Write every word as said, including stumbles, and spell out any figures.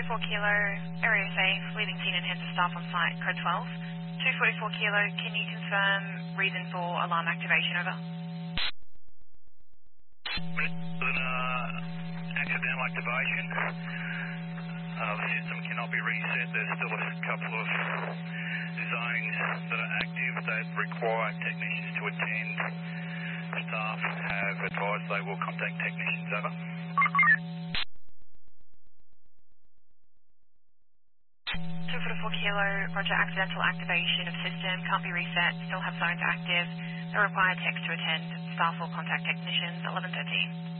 forty-four kilo, area safe, leaving scene and heads of staff on site, code twelve. two forty-four kilo, can you confirm reason for alarm activation, over? With an uh, accidental activation, uh, the system cannot be reset. There's still a couple of zones that are active that require technicians to attend. Staff have advised they will contact technicians, over. two forty-four kilo, roger, accidental activation of system, can't be reset, still have zones active. They require techs to attend. Staff will contact technicians, eleven thirteen.